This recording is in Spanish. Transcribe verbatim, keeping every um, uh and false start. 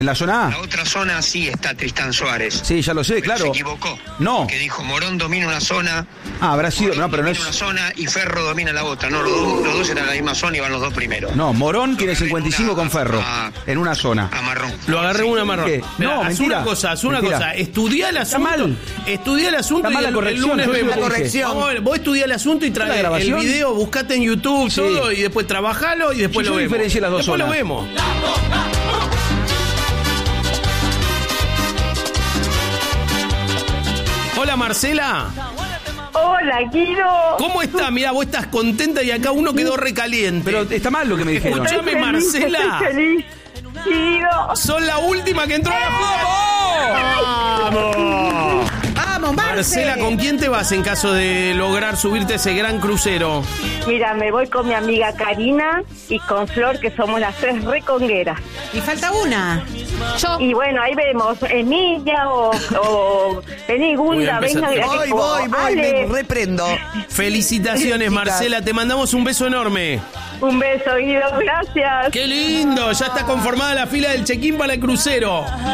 ¿En la zona A? La otra zona sí está Tristán Suárez. Sí, ya lo sé, Pero claro. se equivocó. No. Que dijo Morón domina una zona. Ah, habrá sido, Morón no, pero no domina es... una zona y Ferro domina la otra. No, los dos, los dos están en la misma zona y van los dos primeros. No, Morón tiene cincuenta y cinco Una- con Ferro, a- en una zona. A marrón. Lo agarré una marrón. ¿Qué? Mirá, No, haz mentira. una cosa, haz una Mentira. cosa. Estudiá el asunto. mal. Estudiá el asunto Está mal y la el, el corrección, lunes yo soy vemos. la corrección. Vamos a ver, vos estudiá el asunto y ¿La trae el grabación? video, buscate en YouTube Sí. todo y después trabajalo y después Yo lo vemos. diferencié las dos después zonas. lo vemos. Hola Marcela, Hola, Guido. ¿cómo estás? Mirá, vos estás contenta y acá uno quedó recaliente. Pero está mal lo que me dijeron. Escuchame, Estoy feliz, Marcela. estoy feliz. Guido. Son la última que entró a la fútbol. ¡Vamos! ¡Vamos, Marce! Marcela, ¿con quién te vas en caso de lograr subirte a ese gran crucero? Mira, me voy con mi amiga Karina y con Flor, que somos las tres recongueras. Y falta una. Yo. Y bueno, ahí vemos, Emilia o, o vení, Gunda, Voy a empezar. venga. Voy, tipo, voy, voy, Ale. me reprendo. Felicitaciones, Chicas. Marcela, te mandamos un beso enorme. Un beso, Guido, gracias. ¡Qué lindo! Ya está conformada la fila del check-in para el crucero.